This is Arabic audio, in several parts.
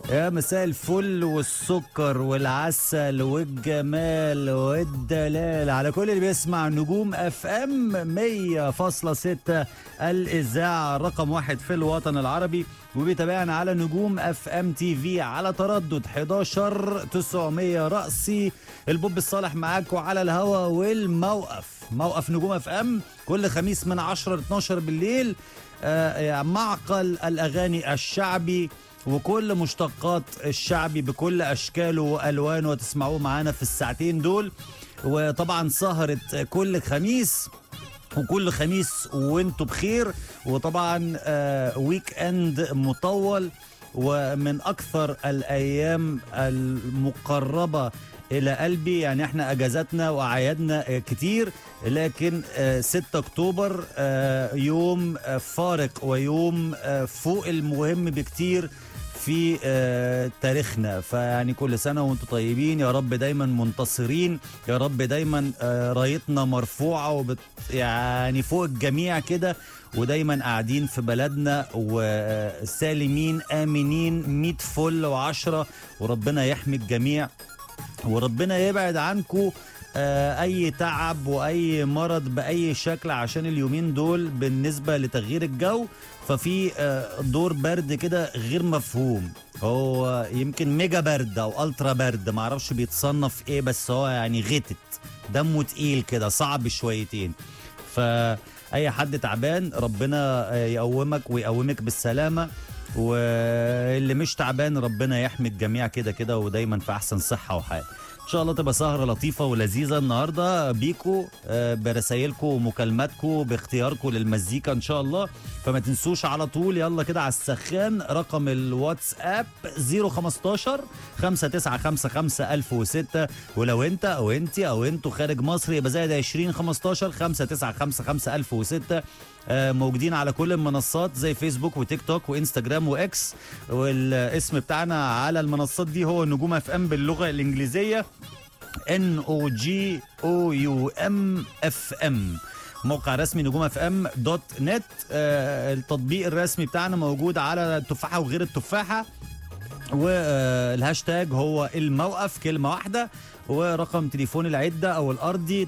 يا مساء الفل والسكر والعسل والجمال والدلال على كل اللي بيسمع نجوم اف ام 100.6 الاذاعه رقم 1 في الوطن العربي، وبيتابعنا على نجوم اف ام تي في على تردد 11900 رأسي. البوب الصالح معاكم على الهوا موقف نجوم اف ام كل خميس من 10 ل 12 بالليل. معقل الاغاني الشعبي وكل مشتقات الشعبي بكل اشكاله والوانه، وتسمعوه معانا في الساعتين دول. وطبعا سهرة كل خميس وكل خميس وانتوا بخير، وطبعا ويك اند مطول ومن اكثر الايام المقربة الى قلبي. يعني احنا اجازاتنا واعيادنا كتير، لكن 6 اكتوبر يوم فارق ويوم فوق المهم بكتير في تاريخنا. فيعني كل سنة وانتم طيبين، يا رب دايما منتصرين، يا رب دايما رايتنا مرفوعة يعني فوق الجميع كده، ودايما قاعدين في بلدنا وسالمين آمنين 100 فل و10، وربنا يحمي الجميع، وربنا يبعد عنكم اي تعب واي مرض باي شكل، عشان اليومين دول بالنسبه لتغيير الجو ففي دور برد كده غير مفهوم. هو يمكن ميجا برد او الترا برد، معرفش بيتصنف ايه، بس هو يعني غتت دمه تقيل كده، صعب شويتين. فاي حد تعبان ربنا يقومك ويقومك بالسلامه، واللي مش تعبان ربنا يحمي الجميع كده كده، ودايما في احسن صحه وحال. ان شاء الله تبقى سهره لطيفه ولذيذه النهارده بيكو، برسايلكم ومكالماتكم باختياركم للمزيكا ان شاء الله. فما تنسوش على طول، يلا كده على السخان، رقم الواتساب 015 5955 1006. ولو انت او انت او انتوا خارج مصر يبقى زائد 20 15 5955 1006. موجودين على كل المنصات زي فيسبوك وتيك توك وانستجرام واكس، والاسم بتاعنا على المنصات دي هو نجوم اف ام باللغه الانجليزيه NOGOUM FM. موقع رسمي نجوم اف ام دوت نت. التطبيق الرسمي بتاعنا موجود على التفاحه وغير التفاحه، والهاشتاج هو الموقف كلمه واحده، ورقم تليفون العده او الارضي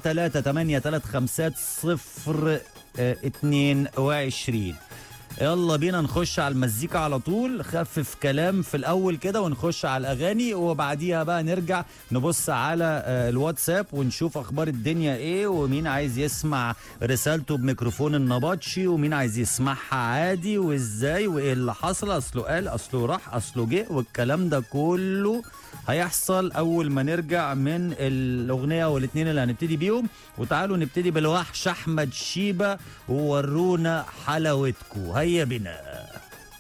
3833022. يلا بينا نخش على المزيكا على طول، خفف كلام في الاول كده ونخش على الاغاني، وبعديها بقى نرجع نبص على الواتساب ونشوف اخبار الدنيا ايه، ومين عايز يسمع رسالته بميكروفون النبطشي، ومين عايز يسمعها عادي وازاي، وايه اللي حصل، اصله قال اصله راح اصله جه، والكلام ده كله هيحصل اول ما نرجع من الاغنيه والاتنين اللي هنبتدي بيهم. وتعالوا نبتدي بالوحش احمد شيبه، وورونا حلاوتكم، هيا بنا.